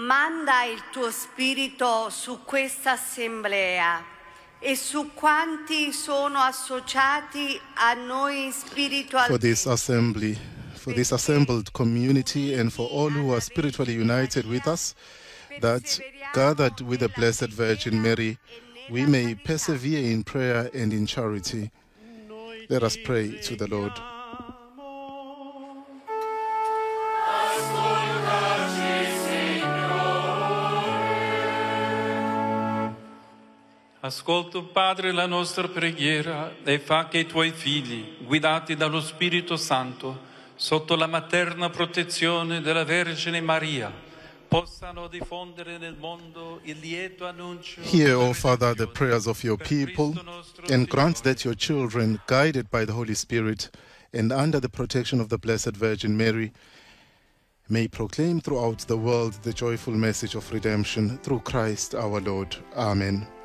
manda il tuo spirito su questa assemblea e su quanti sono associati a noi spiritualmente. For this assembled community, and for all who are spiritually united with us, that gathered with the Blessed Virgin Mary, we may persevere in prayer and in charity. Let us pray to the Lord. Ascolta, Padre, la nostra preghiera e fa che i tuoi figli, guidati dallo Spirito Santo, sotto la materna protezione della Vergine Maria, possano diffondere nel mondo il lieto annuncio. Hear, O Father, the prayers of your people, and grant that your children, guided by the Holy Spirit and under the protection of the Blessed Virgin Mary, may proclaim throughout the world the joyful message of redemption through Christ our Lord. Amen.